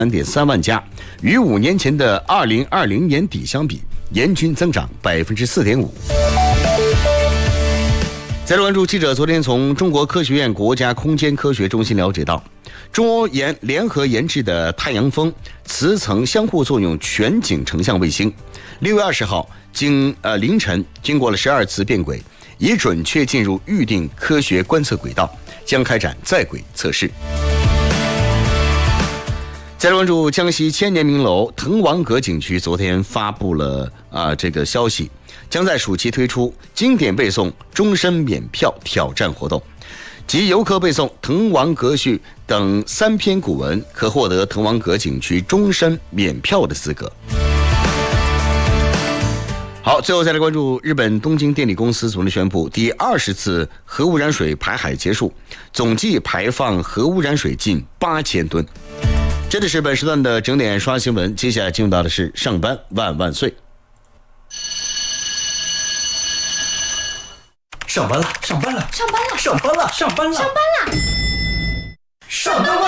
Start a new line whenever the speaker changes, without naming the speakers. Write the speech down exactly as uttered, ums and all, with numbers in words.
三点三万家，与五年前的二零二零年底相比，年均增长百分之四点五。再来关注，记者昨天从中国科学院国家空间科学中心了解到，中欧研联合研制的太阳风磁层相互作用全景成像卫星，六月二十号经呃凌晨经过了十二次变轨，已准确进入预定科学观测轨道，将开展在轨测试。再来关注江西千年名楼滕王阁景区，昨天发布了啊、呃、这个消息，将在暑期推出经典背诵终身免票挑战活动，即游客背诵《滕王阁序》等三篇古文，可获得滕王阁景区终身免票的资格。好，最后再来关注日本东京电力公司昨天宣布，第二十次核污染水排海结束，总计排放核污染水近八千吨。这里是本时段的整点刷新闻，接下来进入到的是上班万万岁。
上班了，上班了，
上班了，
上班了，上班了，
上班了，
上班了。